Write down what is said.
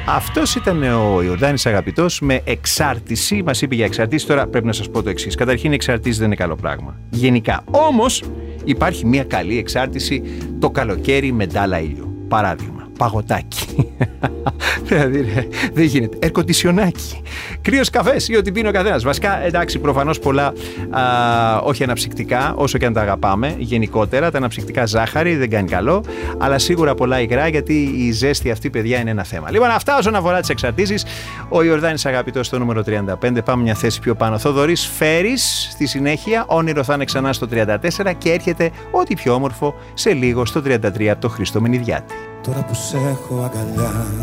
Αυτός ήταν ο Ιορδάνης Αγαπητός με εξάρτηση. Μας είπε για εξαρτήσει. Τώρα πρέπει να σας πω το εξής. Καταρχήν, η εξαρτήση δεν είναι καλό πράγμα. Γενικά. Όμως υπάρχει μια καλή εξάρτηση το καλοκαίρι με ντάλα ήλιο. Παράδειγμα, παγωτάκι. Δηλαδή δεν γίνεται. Ερκοντισιονάκι. Κρύος καφές ή ό,τι πίνει ο καθένας. Βασικά, εντάξει, προφανώς πολλά όχι αναψυκτικά, όσο και αν τα αγαπάμε. Γενικότερα, τα αναψυκτικά ζάχαρη δεν κάνει καλό. Αλλά σίγουρα πολλά υγρά, γιατί η ζέστη αυτή, παιδιά, είναι ένα θέμα. Λοιπόν, αυτά όσον αφορά τις εξαρτήσεις. Ο Ιορδάνης Αγαπητός στο νούμερο 35. Πάμε μια θέση πιο πάνω. Θοδωρής Φέρης στη συνέχεια. Όνειρο θα είναι ξανά στο 34. Και έρχεται ό,τι πιο όμορφο σε λίγο στο 33 από το Χρήστο Μενιδιάτη. Τώρα που σε έχω αγκαλιά,